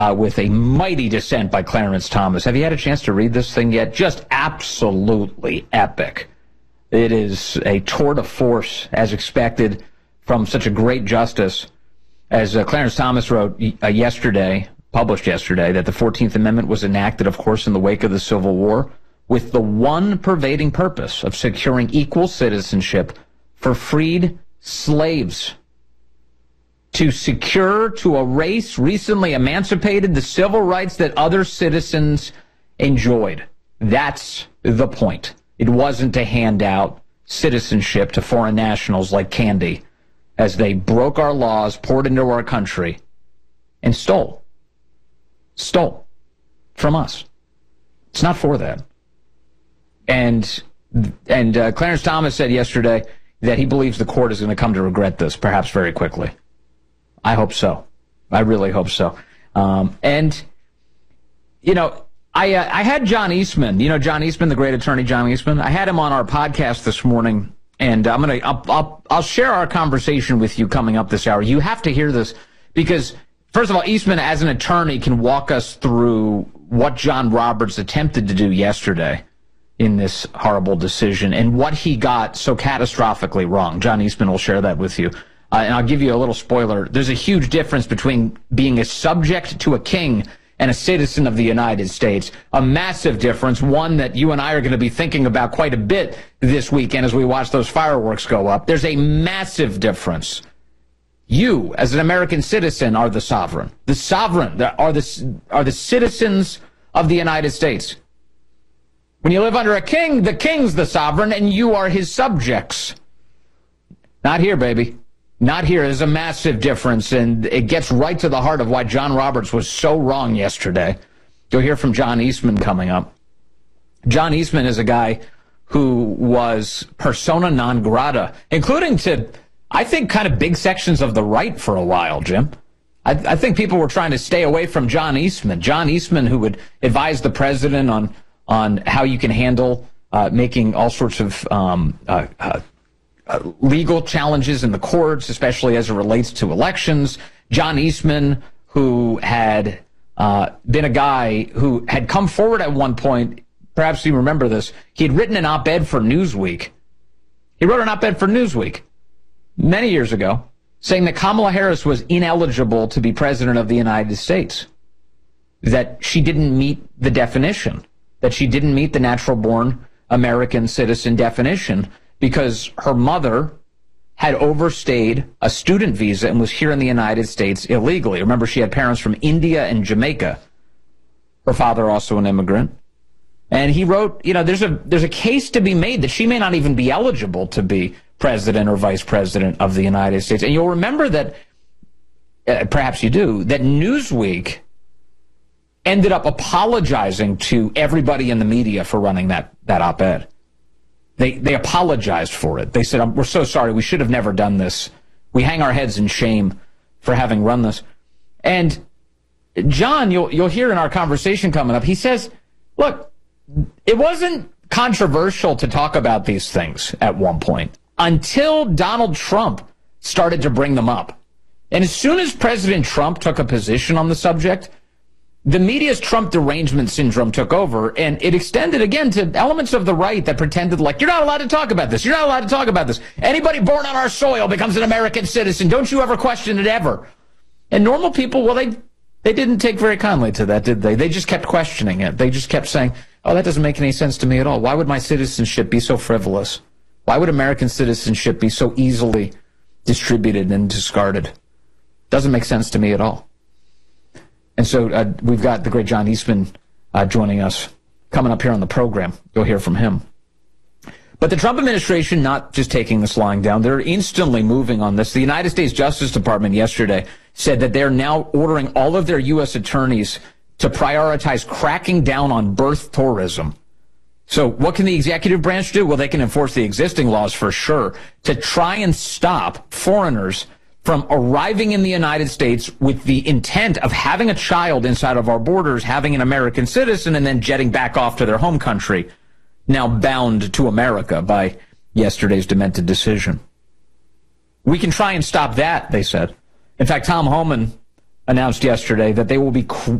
with a mighty dissent by Clarence Thomas. Have you had a chance to read this thing yet? Just absolutely epic. It is a tour de force, as expected, from such a great justice. As Clarence Thomas wrote published yesterday, that the 14th Amendment was enacted, of course, in the wake of the Civil War, with the one pervading purpose of securing equal citizenship for freed slaves. To secure to a race recently emancipated the civil rights that other citizens enjoyed. That's the point. It wasn't to hand out citizenship to foreign nationals like candy as they broke our laws, poured into our country, and stole from us. It's not for that. And Clarence Thomas said yesterday that he believes the court is going to come to regret this, perhaps very quickly. I hope so. I really hope so. I had John Eastman. You know John Eastman, the great attorney John Eastman? I had him on our podcast this morning, and I'll share our conversation with you coming up this hour. You have to hear this because, first of all, Eastman, as an attorney, can walk us through what John Roberts attempted to do yesterday in this horrible decision and what he got so catastrophically wrong. John Eastman will share that with you. And I'll give you a little spoiler. There's a huge difference between being a subject to a king and a citizen of the United States. A massive difference, one that you and I are going to be thinking about quite a bit this weekend as we watch those fireworks go up. There's a massive difference. You, as an American citizen, are the sovereign. The sovereign are the citizens of the United States. When you live under a king, the king's the sovereign, and you are his subjects. Not here, baby. Not here. There's a massive difference, and it gets right to the heart of why John Roberts was so wrong yesterday. You'll hear from John Eastman coming up. John Eastman is a guy who was persona non grata, including to, I think, kind of big sections of the right for a while, Jim. I think people were trying to stay away from John Eastman. John Eastman, who would advise the president on how you can handle making all sorts of legal challenges in the courts, especially as it relates to elections. John Eastman, who had been a guy who had come forward at one point, perhaps you remember this, he had written an op-ed for Newsweek. He wrote an op-ed for Newsweek many years ago saying that Kamala Harris was ineligible to be president of the United States, that she didn't meet the definition, that she didn't meet the natural-born American citizen definition because her mother had overstayed a student visa and was here in the United States illegally. Remember, she had parents from India and Jamaica. Her father also an immigrant. And he wrote, there's a case to be made that she may not even be eligible to be president or vice president of the United States. And you'll remember that, perhaps you do, that Newsweek ended up apologizing to everybody in the media for running that op-ed. They apologized for it. They said, we're so sorry. We should have never done this. We hang our heads in shame for having run this. And John, you'll hear in our conversation coming up, he says, look, it wasn't controversial to talk about these things at one point until Donald Trump started to bring them up. And as soon as President Trump took a position on the subject, the media's Trump derangement syndrome took over, and it extended again to elements of the right that pretended like, you're not allowed to talk about this. You're not allowed to talk about this. Anybody born on our soil becomes an American citizen. Don't you ever question it ever. And normal people, well, they didn't take very kindly to that, did they? They just kept questioning it. They just kept saying, oh, that doesn't make any sense to me at all. Why would my citizenship be so frivolous? Why would American citizenship be so easily distributed and discarded? Doesn't make sense to me at all. And so we've got the great John Eastman joining us, coming up here on the program. You'll hear from him. But the Trump administration not just taking this lying down, they're instantly moving on this. The United States Justice Department yesterday said that they're now ordering all of their U.S. attorneys to prioritize cracking down on birth tourism. So what can the executive branch do? Well, they can enforce the existing laws for sure to try and stop foreigners from arriving in the United States with the intent of having a child inside of our borders, having an American citizen, and then jetting back off to their home country, now bound to America by yesterday's demented decision. We can try and stop that, they said. In fact, Tom Homan, announced yesterday that they will be